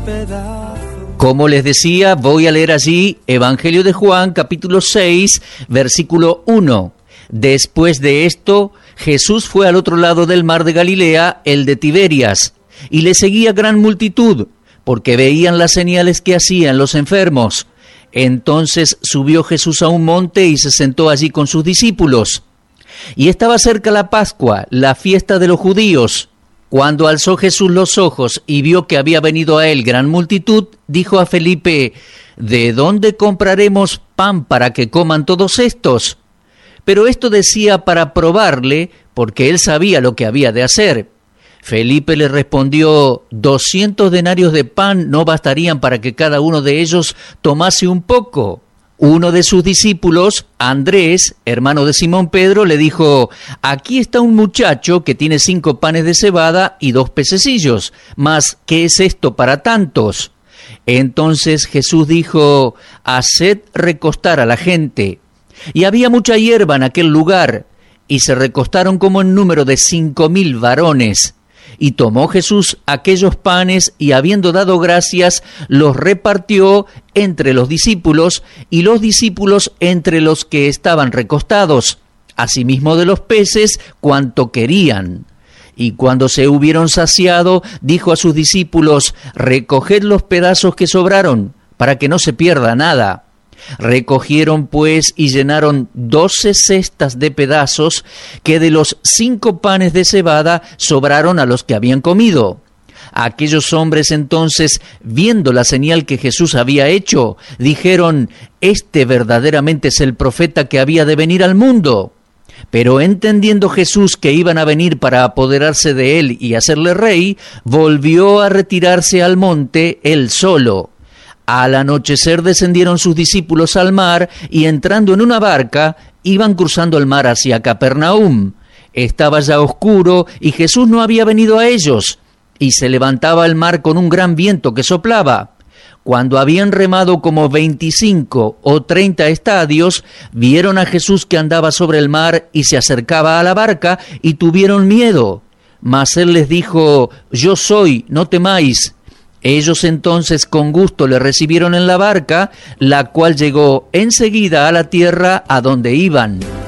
Como les decía, voy a leer allí Evangelio de Juan, capítulo 6, versículo 1. Después de esto, Jesús fue al otro lado del mar de Galilea, el de Tiberias, y le seguía gran multitud, porque veían las señales que hacían los enfermos. Entonces subió Jesús a un monte y se sentó allí con sus discípulos. Y estaba cerca la Pascua, la fiesta de los judíos. Cuando alzó Jesús los ojos y vio que había venido a él gran multitud, dijo a Felipe: ¿De dónde compraremos pan para que coman todos estos? Pero esto decía para probarle, porque él sabía lo que había de hacer. Felipe le respondió: 200 denarios de pan no bastarían para que cada uno de ellos tomase un poco. Uno de sus discípulos, Andrés, hermano de Simón Pedro, le dijo: aquí está un muchacho que tiene 5 panes de cebada y 2 pececillos, mas ¿qué es esto para tantos? Entonces Jesús dijo: haced recostar a la gente. Y había mucha hierba en aquel lugar, y se recostaron como en número de 5,000 varones. Y tomó Jesús aquellos panes, y habiendo dado gracias, los repartió entre los discípulos, y los discípulos entre los que estaban recostados, asimismo de los peces cuanto querían. Y cuando se hubieron saciado, dijo a sus discípulos: recoged los pedazos que sobraron, para que no se pierda nada. Recogieron pues y llenaron 12 cestas de pedazos, que de los 5 panes de cebada sobraron a los que habían comido. Aquellos hombres entonces, viendo la señal que Jesús había hecho, dijeron: este verdaderamente es el profeta que había de venir al mundo. Pero entendiendo Jesús que iban a venir para apoderarse de él y hacerle rey, volvió a retirarse al monte él solo. Al anochecer descendieron sus discípulos al mar, y entrando en una barca, iban cruzando el mar hacia Capernaum. Estaba ya oscuro, y Jesús no había venido a ellos, y se levantaba el mar con un gran viento que soplaba. Cuando habían remado como 25 o 30 estadios, vieron a Jesús que andaba sobre el mar y se acercaba a la barca, y tuvieron miedo. Mas él les dijo: yo soy, no temáis. Ellos entonces con gusto le recibieron en la barca, la cual llegó enseguida a la tierra a donde iban.